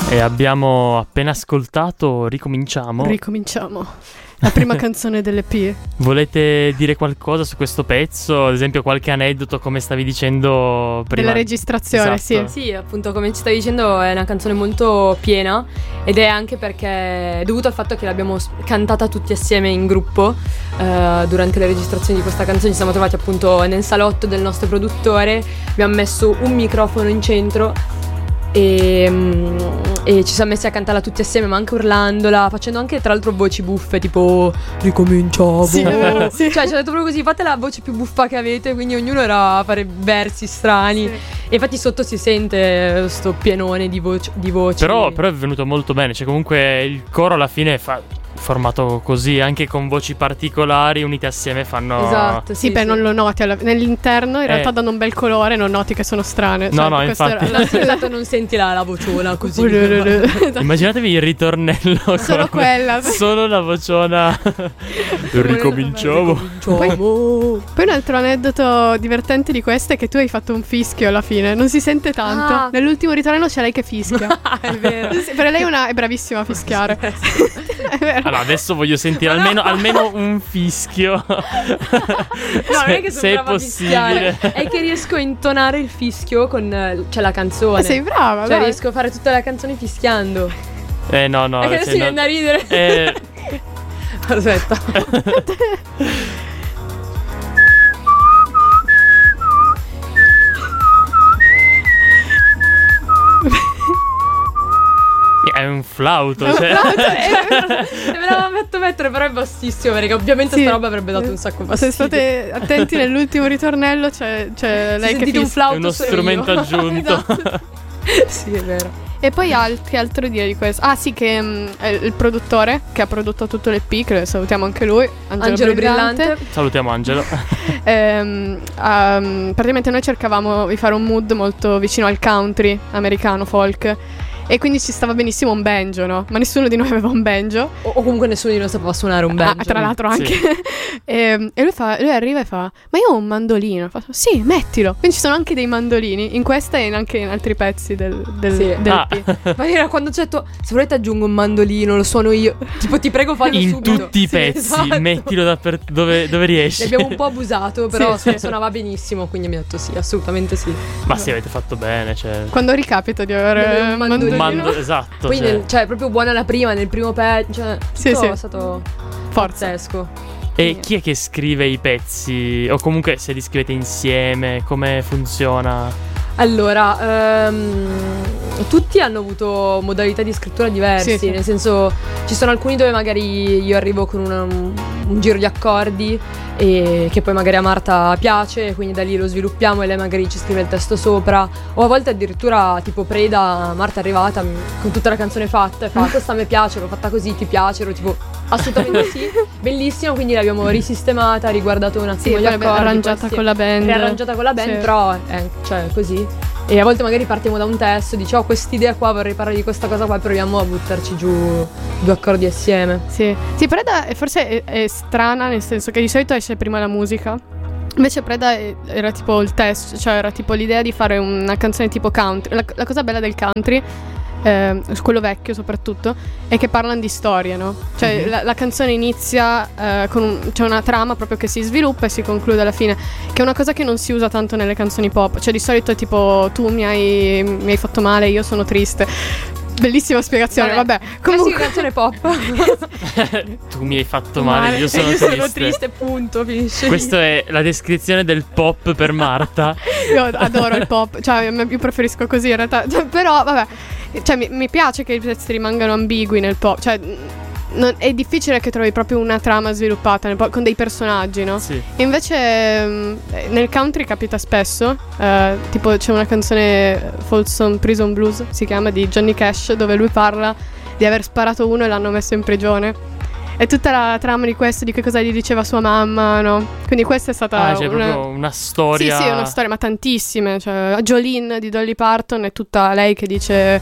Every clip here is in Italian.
E abbiamo appena ascoltato Ricominciamo. La prima canzone dell'EP. Volete dire qualcosa su questo pezzo? Ad esempio qualche aneddoto, come stavi dicendo prima? Della registrazione, esatto. Sì, appunto, come ci stavi dicendo, è una canzone molto piena. Ed è anche perché è dovuto al fatto che l'abbiamo cantata tutti assieme in gruppo. Durante le registrazioni di questa canzone ci siamo trovati appunto nel salotto del nostro produttore. Abbiamo messo un microfono in centro e ci siamo messi a cantarla tutti assieme, ma anche urlandola, facendo anche tra l'altro voci buffe, tipo ricominciamo. Sì. Cioè ci ha detto proprio così: fate la voce più buffa che avete. Quindi ognuno era a fare versi strani. Sì. E infatti sotto si sente sto pienone di voci. Però è venuto molto bene. Cioè comunque il coro alla fine formato così, anche con voci particolari unite assieme fanno. Esatto, Sì, beh, non lo noti nell'interno, in realtà danno un bel colore, non noti che sono strane. No, infatti. Esatto, non senti la vociona così. Immaginatevi il ritornello Solo quella. Solo la vociona. Ricominciamo. Poi un altro aneddoto divertente di questo è che tu hai fatto un fischio alla fine. Non si sente tanto. Nell'ultimo ritornello c'è lei che fischia. È vero. Sì, per lei è bravissima a fischiare. È vero. Allora adesso voglio sentire almeno un fischio. No, non è che sono brava a possibile. fischiare, è che riesco a intonare il fischio con la canzone. Sei brava, Cioè dai. riesco a fare tutta la canzone fischiando. No. È che adesso mi viene da ridere. Aspetta. È un flauto. Me l'aveva fatto mettere, però è bassissimo, perché ovviamente Sì. sta roba avrebbe dato un sacco Se fastidio. state attenti, nell'ultimo ritornello c'è lei che sentite un fischia. flauto, È uno sono strumento io. aggiunto. Esatto. Sì, è vero. E poi che altro dire di questo? Ah sì, che è il produttore che ha prodotto tutto l'EP, che salutiamo anche lui, Angelo Brillante. Salutiamo Angelo. Praticamente noi cercavamo di fare un mood molto vicino al country americano, folk. E quindi ci stava benissimo un banjo, no? Ma nessuno di noi aveva un banjo. O comunque nessuno di noi sapeva suonare un banjo. Tra l'altro anche. Sì. E lui arriva e fa: ma io ho un mandolino. Fa, sì, mettilo. Quindi ci sono anche dei mandolini in questa e anche in altri pezzi del EP. Ma era quando c'è detto: se volete aggiungo un mandolino, lo suono io. Tipo, ti prego, fallo In subito. tutti i pezzi, esatto. mettilo dove riesci. Ne abbiamo un po' abusato, però Sì. suonava benissimo, quindi mi ha detto sì, assolutamente sì. Ma sì, avete fatto bene, cioè. Quando ricapita di avere Un mandolino. Esatto. Poi cioè. proprio buona la prima, nel primo pezzo, cioè Sì, tutto sì. è stato Forza. pazzesco. E chi è che scrive i pezzi? O comunque se li scrivete insieme, come funziona? Allora, tutti hanno avuto modalità di scrittura diversi, Sì. nel senso ci sono alcuni dove magari io arrivo con un giro di accordi e che poi magari a Marta piace, quindi da lì lo sviluppiamo e lei magari ci scrive il testo sopra, o a volte addirittura tipo Preda, Marta è arrivata con tutta la canzone fatta e fa: questa a me piace, l'ho fatta così, ti piace? Ero tipo assolutamente sì, bellissimo, quindi l'abbiamo risistemata, riguardato un attimo Sì, gli poi accordi, arrangiata poi con la band. riarrangiata con la band, Sì. però cioè così. E a volte magari partiamo da un testo, dici: oh, quest'idea qua, vorrei parlare di questa cosa qua, e proviamo a buttarci giù due accordi assieme. Sì, Preda forse è strana, nel senso che di solito esce prima la musica. Invece Preda era tipo il testo, cioè era tipo l'idea di fare una canzone tipo country. La cosa bella del country, quello vecchio soprattutto, è che parlano di storie, no? Cioè la canzone inizia c'è una trama proprio che si sviluppa e si conclude alla fine, che è una cosa che non si usa tanto nelle canzoni pop. Cioè di solito è tipo: tu mi hai fatto male, io sono triste. Bellissima spiegazione, vabbè. Comunque canzone pop. Tu mi hai fatto male, io sono triste. punto, finisce. Questa è la descrizione del pop per Marta. io adoro il pop, cioè io preferisco così in realtà. Cioè, però vabbè, cioè mi piace che i pezzi rimangano ambigui nel pop. Cioè è difficile che trovi proprio una trama sviluppata nel pop, con dei personaggi, no? Sì. Invece nel country capita spesso. Tipo c'è una canzone, Folsom Prison Blues si chiama, di Johnny Cash, dove lui parla di aver sparato uno e l'hanno messo in prigione. E tutta la trama di questo, di che cosa gli diceva sua mamma, no? Quindi questa è stata c'è proprio una storia. Sì, una storia, ma tantissime. Cioè, Jolene di Dolly Parton è tutta lei che dice: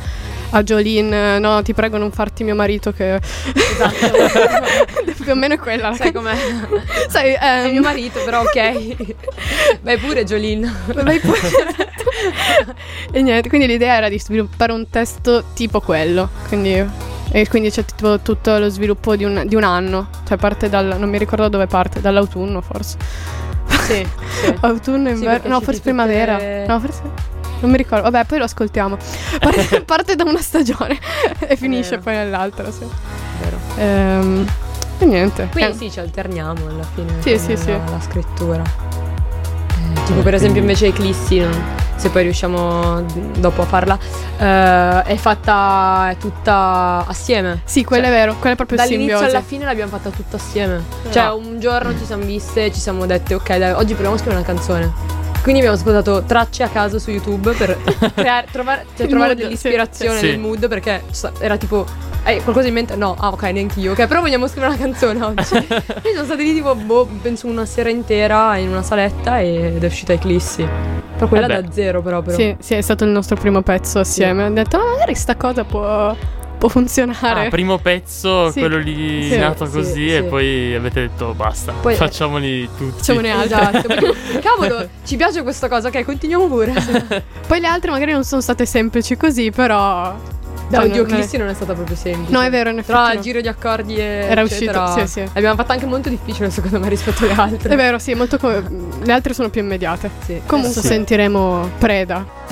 a Jolene, no, ti prego non farti mio marito, che Esatto. più o meno è quella. Sai com'è? Sai, È mio marito, però ok. Vai pure, Jolene. vai pure. E niente, quindi l'idea era di sviluppare un testo tipo quello, e quindi c'è tipo tutto lo sviluppo di un anno, cioè parte non mi ricordo dove parte, dall'autunno forse. Sì, sì. Autunno, inverno, perché no, c'è forse tutte- primavera, no, forse non mi ricordo, vabbè, poi lo ascoltiamo. Parte da una stagione e finisce Vero. poi nell'altra, sì. Vero. E niente. Quindi sì, ci alterniamo alla fine. Sì, con sì, sì. La scrittura. Tipo per esempio invece Eclissi, se poi riusciamo dopo a farla, è tutta assieme. Sì, quello Cioè, è vero, quello è proprio dall'inizio simbiosi. alla fine l'abbiamo fatta tutta assieme. Cioè un giorno ci siamo viste, ci siamo dette ok dai, oggi proviamo a scrivere una canzone. Quindi abbiamo ascoltato tracce a caso su YouTube per trovare mood, dell'ispirazione sì. nel mood, perché era tipo qualcosa in mente? No, ok, neanche io. Ok, però vogliamo scrivere una canzone oggi. Quindi sono stati lì tipo, penso una sera intera in una saletta ed è uscita Eclissi. Però quella da zero proprio. Sì, è stato il nostro primo pezzo assieme. Ho detto, ma magari sta cosa può funzionare. Primo pezzo, Sì. quello lì Sì, nato sì, così, sì. e poi avete detto basta, Poi- facciamoli tutti. Facciamone altre. Esatto. Poi, cavolo, ci piace questa cosa, ok, continuiamo pure. Poi le altre magari non sono state semplici così, però. No, cioè, oddio, non è- Eclissi non è stata proprio semplice. No, è vero, in effetti. Tra no. il giro di accordi e Era eccetera, uscito, sì. l'abbiamo fatta anche molto difficile secondo me rispetto alle altre. È vero, sì, molto le altre sono più immediate. Sì. Comunque Sì. sentiremo Preda.